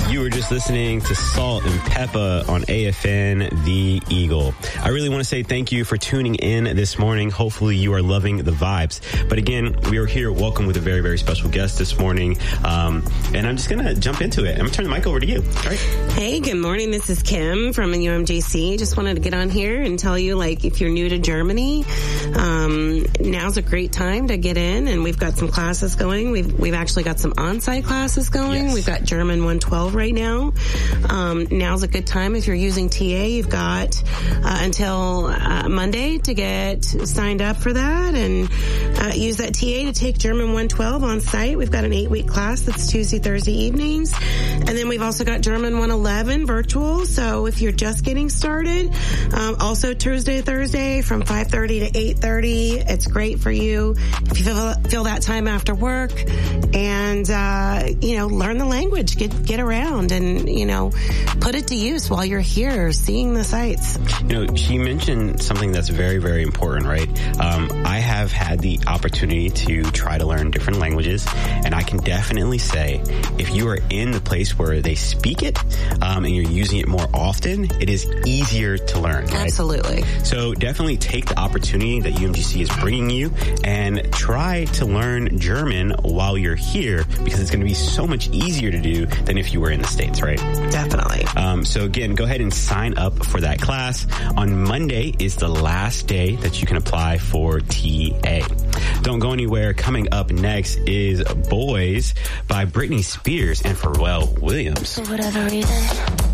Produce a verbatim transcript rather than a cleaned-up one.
You were just listening to Salt and Peppa on A F N, The Eagle. I really want to say thank you for tuning in this morning. Hopefully you are loving the vibes. But again, we are here welcome with a very, very special guest this morning. Um, and I'm just going to jump into it. I'm going to turn the mic over to you. All right. Hey, good morning. This is Kim from U M J C. Just wanted to get on here and tell you, like, if you're new to Germany, um, now's a great time to get in. And we've got some classes going. We've, we've actually got some on-site classes going. Yes. We've got German one twelve right now. Um, now's a good time. If you're using T A, you've got uh, until uh, Monday to get signed up for that and uh, use that T A to take German one twelve on site. We've got an eight-week class that's Tuesday, Thursday evenings. And then we've also got German one eleven virtual. So if you're just getting started, um, also Tuesday, Thursday from five thirty to eight thirty. It's great for you if you feel, feel that time after work and, uh, you know, learn the language, get, get around and, you know, put it to use while you're here seeing the sights. You know, she mentioned something that's very, very important, right? Um, I have had the opportunity to try to learn different languages, and I can definitely say if you are in the place where they speak it um, and you're using it more often, it is easier to learn, right? Absolutely. So definitely take the opportunity that U M G C is bringing you and try to learn German while you're here because it's going to be so much easier to do than if you were in the States, right? Definitely. Um, so again, go ahead and sign up for that class. On Monday is the last day that you can apply for T A. Don't go anywhere. Coming up next is Boys by Britney Spears and Pharrell Williams. For whatever reason,